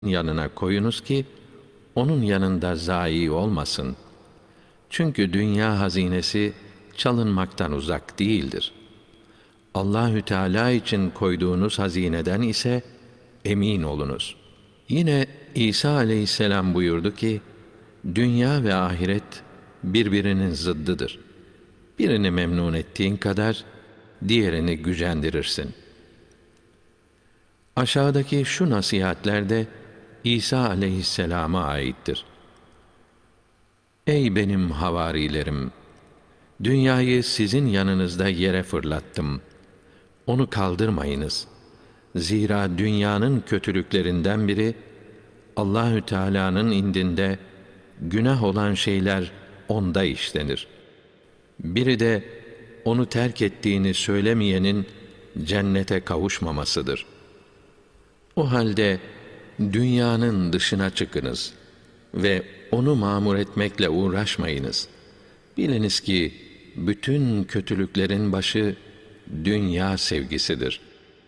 yanına koyunuz ki onun yanında zayi olmasın. Çünkü dünya hazinesi çalınmaktan uzak değildir. Allahü Teala için koyduğunuz hazineden ise emin olunuz. Yine İsa aleyhisselam buyurdu ki, dünya ve ahiret birbirinin zıddıdır. Birini memnun ettiğin kadar diğerini gücendirirsin. Aşağıdaki şu nasihatler de İsa aleyhisselama aittir. Ey benim havarilerim! Dünyayı sizin yanınızda yere fırlattım. Onu kaldırmayınız. Zira dünyanın kötülüklerinden biri, Allahü Teala'nın indinde günah olan şeyler onda işlenir. Biri de onu terk ettiğini söylemeyenin cennete kavuşmamasıdır. O halde dünyanın dışına çıkınız ve onu mamur etmekle uğraşmayınız. Biliniz ki bütün kötülüklerin başı dünya sevgisidir.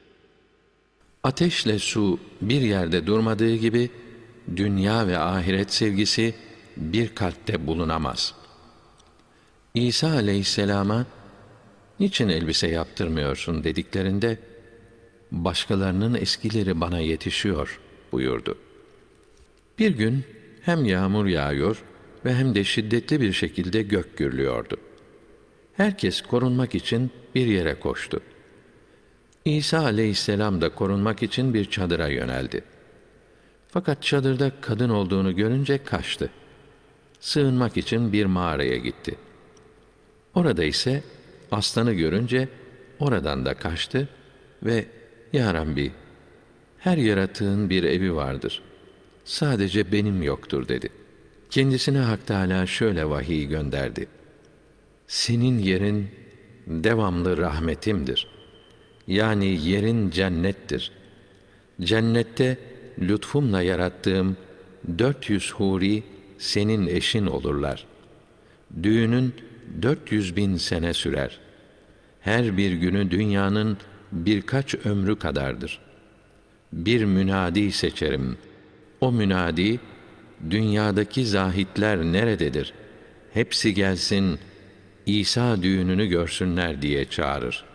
Ateşle su bir yerde durmadığı gibi dünya ve ahiret sevgisi bir kalpte bulunamaz. İsa aleyhisselama niçin elbise yaptırmıyorsun dediklerinde başkalarının eskileri bana yetişiyor buyurdu. Bir gün hem yağmur yağıyor ve hem de şiddetli bir şekilde gök gürlüyordu. Herkes korunmak için bir yere koştu. İsa aleyhisselam da korunmak için bir çadıra yöneldi. Fakat çadırda kadın olduğunu görünce kaçtı. Sığınmak için bir mağaraya gitti. Orada ise aslanı görünce oradan da kaçtı ve "Ya Rabbi, her yaratığın bir evi vardır. Sadece benim yoktur" dedi. Kendisine Hak Teâlâ şöyle vahiy gönderdi. Senin yerin devamlı rahmetimdir. Yani yerin cennettir. Cennette lütfumla yarattığım 400 huri senin eşin olurlar. Düğünün 400.000 sene sürer. Her bir günü dünyanın birkaç ömrü kadardır. Bir münadi seçerim. O münadi, dünyadaki zahitler nerededir? Hepsi gelsin, İsa düğününü görsünler diye çağırır.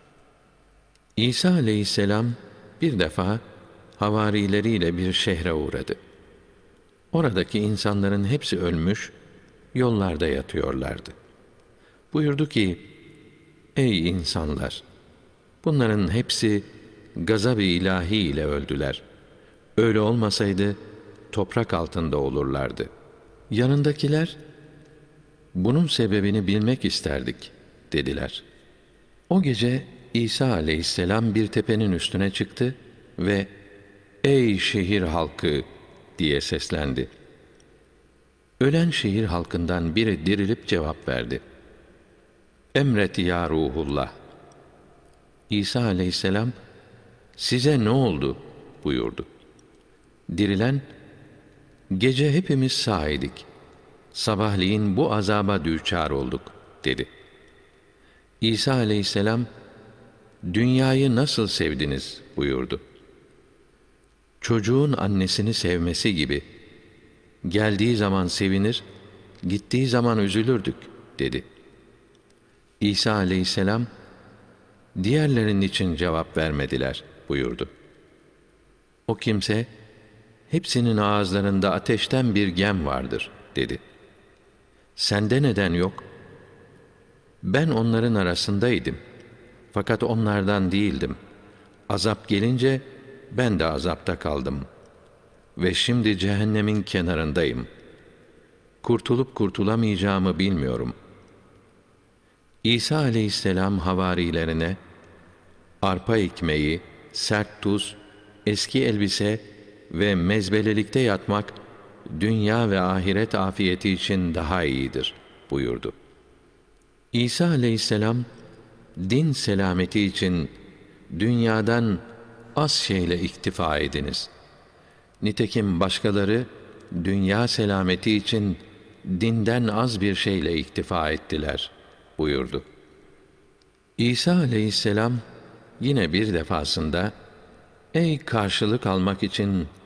İsa aleyhisselam bir defa havarileriyle bir şehre uğradı. Oradaki insanların hepsi ölmüş, yollarda yatıyorlardı. Buyurdu ki, ey insanlar! Bunların hepsi gazab-ı ilahi ile öldüler. Öyle olmasaydı toprak altında olurlardı. Yanındakiler, bunun sebebini bilmek isterdik dediler. O gece İsa aleyhisselam bir tepenin üstüne çıktı ve ey şehir halkı diye seslendi. Ölen şehir halkından biri dirilip cevap verdi. Emret ya Ruhullah. İsa aleyhisselam size ne oldu buyurdu. Dirilen, gece hepimiz sağ idik. Sabahleyin bu azaba düçar olduk dedi. İsa aleyhisselam dünyayı nasıl sevdiniz buyurdu. Çocuğun annesini sevmesi gibi geldiği zaman sevinir, gittiği zaman üzülürdük dedi. İsa aleyhisselam diğerlerinin için cevap vermediler buyurdu. O kimse hepsinin ağızlarında ateşten bir gem vardır dedi. Sende neden yok? Ben onların arasındaydım. Fakat onlardan değildim. Azap gelince ben de azapta kaldım. Ve şimdi cehennemin kenarındayım. Kurtulup kurtulamayacağımı bilmiyorum. İsa aleyhisselam havarilerine arpa ekmeği, sert tuz, eski elbise ve mezbelelikte yatmak dünya ve ahiret afiyeti için daha iyidir buyurdu. İsa aleyhisselam din selameti için dünyadan az şeyle iktifa ediniz. Nitekim başkaları dünya selameti için dinden az bir şeyle iktifa ettiler buyurdu. İsa aleyhisselam yine bir defasında ey karşılık almak için